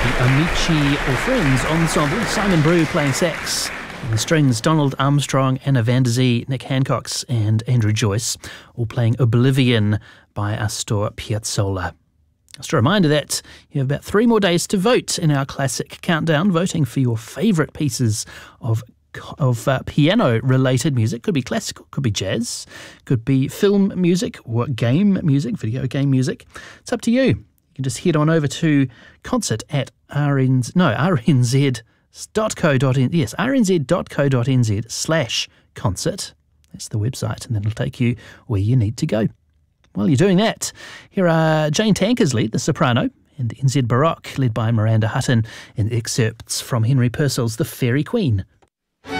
The Amici or Friends Ensemble, Simon Brew playing sax, and the strings, Donald Armstrong, Anna van der Zee, Nick Hancox and Andrew Joyce, all playing Oblivion by Astor Piazzolla. Just a reminder that you have about 3 more days to vote in our classic countdown, voting for your favourite pieces of piano-related music. Could be classical, could be jazz, could be film music or game music, video game music. It's up to you. You can just head on over to concert at rnz.co.nz. Yes, rnz.co.nz/concert. That's the website, and then it'll take you where you need to go. While you're doing that, here are Jane Tankersley, the soprano, and NZ Baroque, led by Miranda Hutton, and excerpts from Henry Purcell's The Fairy Queen.